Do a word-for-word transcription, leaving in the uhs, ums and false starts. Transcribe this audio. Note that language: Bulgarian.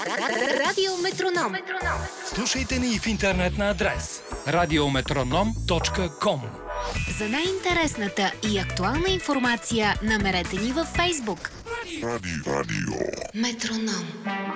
Радио Метроном. Слушайте ни и в интернет на адрес радиометроном точка ком. За най-интересната и актуална информация намерете ни във Фейсбук. Радио. Радио. Метроном.